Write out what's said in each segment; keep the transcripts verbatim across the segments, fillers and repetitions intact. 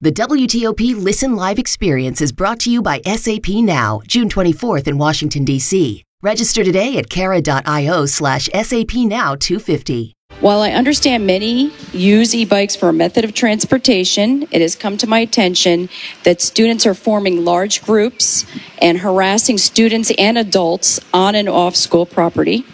The W T O P Listen Live experience is brought to you by S A P Now, June twenty-fourth in Washington, D C Register today at cara.io slash SAP Now 250. While I understand many use e-bikes for a method of transportation, it has come to my attention that students are forming large groups and harassing students and adults on and off school property.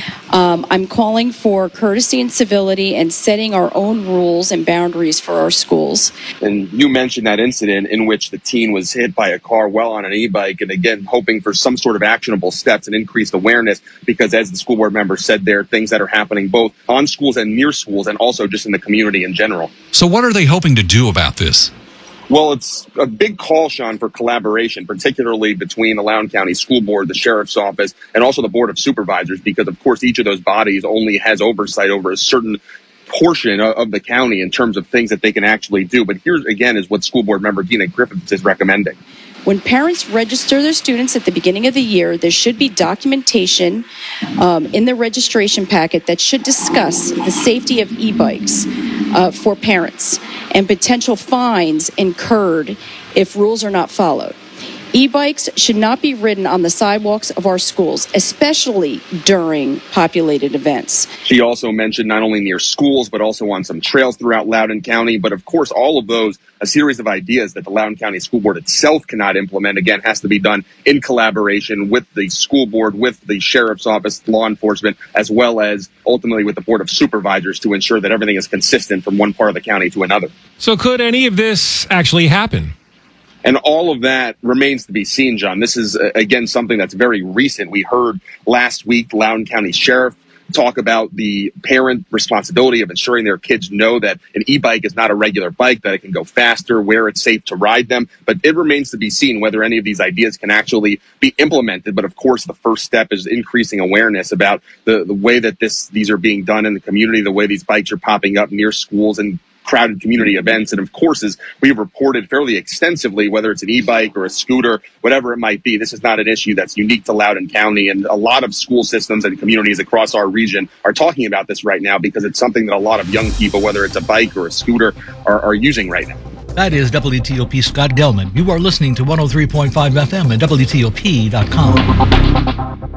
Um, I'm calling for courtesy and civility and setting our own rules and boundaries for our schools. And you mentioned that incident in which the teen was hit by a car while on an e-bike, and again, hoping for some sort of actionable steps and increased awareness, because as the school board member said, there are things that are happening both on schools and near schools and also just in the community in general. So what are they hoping to do about this? Well, it's a big call, Sean, for collaboration, particularly between the Loudoun County School Board, the Sheriff's Office, and also the Board of Supervisors, because, of course, each of those bodies only has oversight over a certain portion of the county in terms of things that they can actually do. But here, again, is what School Board Member Dina Griffiths is recommending. When parents register their students at the beginning of the year, there should be documentation um, in the registration packet that should discuss the safety of e-bikes uh, for parents and potential fines incurred if rules are not followed. E-bikes should not be ridden on the sidewalks of our schools, especially during populated events. She also mentioned not only near schools, but also on some trails throughout Loudoun County. But of course, all of those, a series of ideas that the Loudoun County School Board itself cannot implement, again, has to be done in collaboration with the school board, with the Sheriff's Office, law enforcement, as well as ultimately with the Board of Supervisors to ensure that everything is consistent from one part of the county to another. So could any of this actually happen? And all of that remains to be seen, John. This is, uh, again, something that's very recent. We heard last week Loudoun County Sheriff talk about the parent responsibility of ensuring their kids know that an e-bike is not a regular bike, that it can go faster, where it's safe to ride them. But it remains to be seen whether any of these ideas can actually be implemented. But of course, the first step is increasing awareness about the, the way that this these are being done in the community, the way these bikes are popping up near schools and crowded community events. And of course, as we've reported fairly extensively, whether it's an e-bike or a scooter, whatever it might be, this is not an issue that's unique to Loudoun County. And a lot of school systems and communities across our region are talking about this right now because it's something that a lot of young people, whether it's a bike or a scooter, are, are using right now. That is W T O P Scott Gelman. You are listening to one oh three point five F M at W T O P dot com.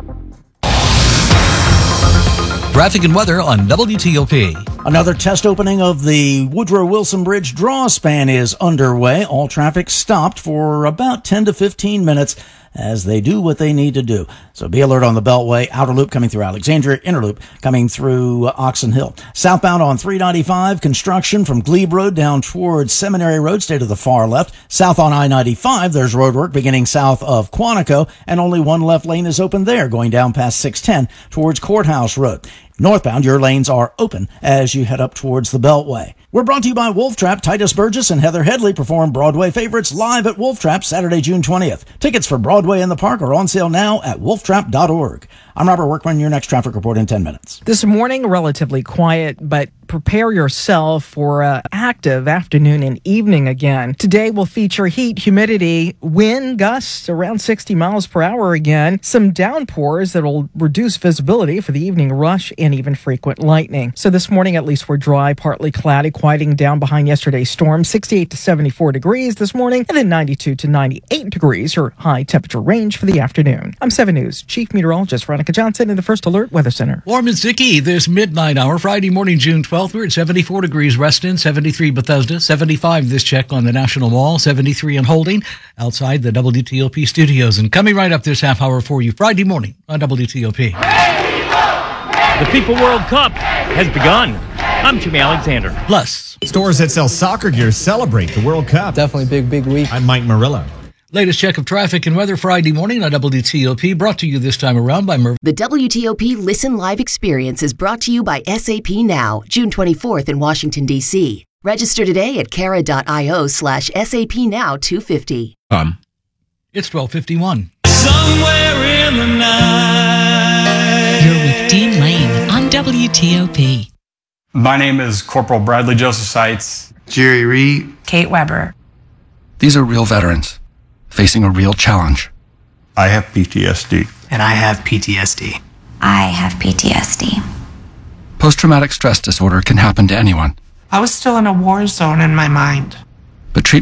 Traffic and weather on W T O P. Another test opening of the Woodrow Wilson Bridge draw span is underway. All traffic stopped for about ten to fifteen minutes as they do what they need to do. So be alert on the Beltway, outer loop coming through Alexandria, inner loop coming through Oxon Hill. Southbound on three ninety-five, construction from Glebe Road down towards Seminary Road, stay to the far left. South on I ninety-five, there's road work beginning south of Quantico, and only one left lane is open there, going down past six ten towards Courthouse Road. Northbound, your lanes are open as you head up towards the Beltway. We're brought to you by Wolf Trap. Titus Burgess and Heather Headley perform Broadway favorites live at Wolf Trap Saturday, June twentieth. Tickets for Broadway in the Park are on sale now at wolf trap dot org. I'm Robert Workman, your next traffic report in ten minutes. This morning, relatively quiet, but prepare yourself for an active afternoon and evening again. Today will feature heat, humidity, wind gusts around sixty miles per hour again, some downpours that will reduce visibility for the evening rush, and even frequent lightning. So this morning, at least, we're dry, partly cloudy, quieting down behind yesterday's storm. sixty-eight to seventy-four degrees this morning, and then ninety-two to ninety-eight degrees, your high temperature range for the afternoon. I'm seven News Chief Meteorologist Veronica Johnson in the First Alert Weather Center. Warm and sticky this midnight hour, Friday morning, June twelfth. We're at seventy-four degrees Reston, seventy-three Bethesda, seventy-five this check on the National Mall, seventy-three in Holding outside the W T O P studios. And coming right up this half hour for you, Friday morning on W T O P. The FIFA World Cup has begun. I'm Jimmy Alexander. Plus, stores that sell soccer gear celebrate the World Cup. Definitely big, big week. I'm Mike Murillo. Latest check of traffic and weather Friday morning on W T O P, brought to you this time around by Merv. The W T O P Listen Live experience is brought to you by S A P Now, June twenty-fourth in Washington, D C Register today at cara.io slash SAP Now 250. Um, it's twelve fifty-one. Somewhere in the night. You're with Dean Lane on W T O P. My name is Corporal Bradley Joseph Seitz. Jerry Reed. Kate Weber. These are real veterans facing a real challenge. I have P T S D. And I have P T S D. I have P T S D. Post-traumatic stress disorder can happen to anyone. I was still in a war zone in my mind. But treatment